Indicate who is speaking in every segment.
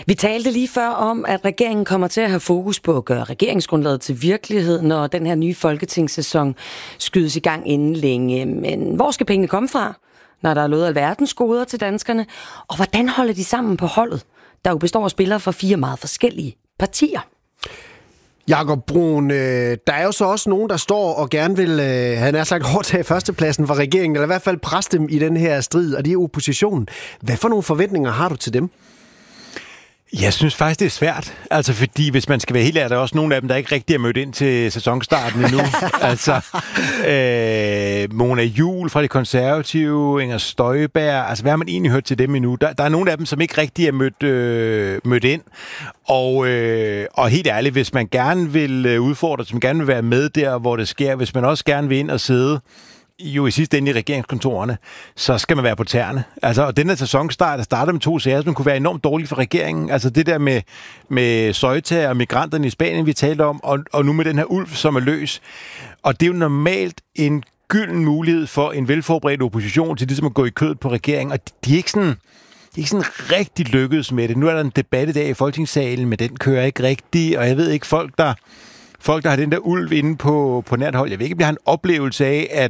Speaker 1: Vi talte lige før om, at regeringen kommer til at have fokus på at gøre regeringsgrundlaget til virkelighed, når den her nye folketingssæson skydes i gang inden længe. Men hvor skal pengene komme fra, når der er lovet alverdens goder til danskerne? Og hvordan holder de sammen på holdet, der jo består af spillere fra 4 meget forskellige partier?
Speaker 2: Jakob Brun, der er jo så også nogen, der står og gerne vil, han har sagt, overtage førstepladsen for regeringen, eller i hvert fald presse dem i den her strid, og de er oppositionen. Hvad for nogle forventninger har du til dem?
Speaker 3: Jeg synes faktisk, det er svært. Altså, fordi hvis man skal være helt ærlig, der er også nogle af dem, der ikke rigtig er mødt ind til sæsonstarten endnu. Altså, Mona Juul fra De Konservative, Inger Støjberg, altså hvad har man egentlig hørt til dem endnu? Der er nogle af dem, som ikke rigtig er mødt ind. Og helt ærligt, hvis man gerne vil udfordre, som gerne vil være med der, hvor det sker, hvis man også gerne vil ind og sidde jo i sidste ende i regeringskontorerne, så skal man være på tæerne. Altså, og den her sæsonstart, der starter med 2 sager, som kunne være enormt dårligt for regeringen. Altså det der med Ceuta og migranterne i Spanien, vi talte om, og nu med den her ulv, som er løs. Og det er jo normalt en gylden mulighed for en velforberedt opposition til ligesom at gå i kødet på regeringen, og de er ikke sådan rigtig lykkedes med det. Nu er der en debat i dag i Folketingssalen, men den kører ikke rigtigt, og jeg ved ikke, folk, der har den der ulv inde på nært hold. Jeg ved ikke, om det har en oplevelse af,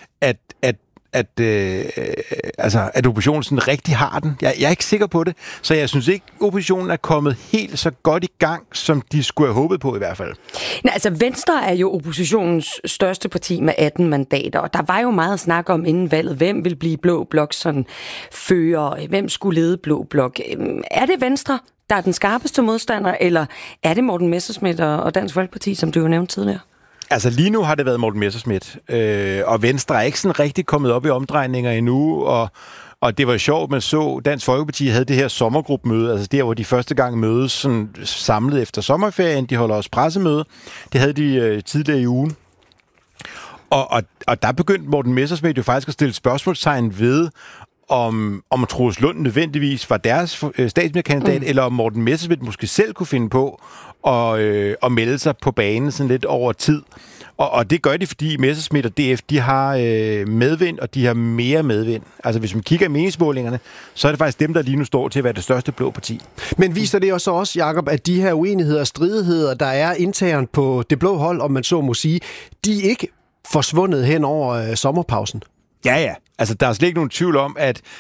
Speaker 3: at oppositionen sådan rigtig har den. Jeg er ikke sikker på det, så jeg synes ikke, oppositionen er kommet helt så godt i gang, som de skulle have håbet på i hvert fald.
Speaker 1: Nej, altså Venstre er jo oppositionens største parti med 18 mandater, og der var jo meget snak om inden valget, hvem vil blive blå blok sådan fører, hvem skulle lede blå blok. Er det Venstre, der er den skarpeste modstander, eller er det Morten Messerschmidt og Dansk Folkeparti, som du jo nævnte tidligere?
Speaker 3: Altså lige nu har det været Morten Messerschmidt, og Venstre er ikke sådan rigtig kommet op i omdrejninger endnu, og det var sjovt, man så, Dansk Folkeparti havde det her sommergruppemøde, altså der, hvor de første gang mødes sådan samlet efter sommerferien, de holder også pressemøde, det havde de tidligere i ugen. Og der begyndte Morten Messerschmidt jo faktisk at stille spørgsmålstegn ved, om Troels Lund nødvendigvis var deres statsministerkandidat, eller om Morten Messerschmidt måske selv kunne finde på at melde sig på banen sådan lidt over tid. Og det gør de, fordi Messerschmidt og DF, de har medvind, og de har mere medvind. Altså hvis man kigger i meningsmålingerne, så er det faktisk dem, der lige nu står til at være det største blå parti.
Speaker 2: Men viser det også, Jakob, at de her uenigheder og stridigheder, der er internt på det blå hold, om man så må sige, de er ikke forsvundet hen over sommerpausen?
Speaker 3: Ja. Altså, der er slet ikke nogen tvivl om,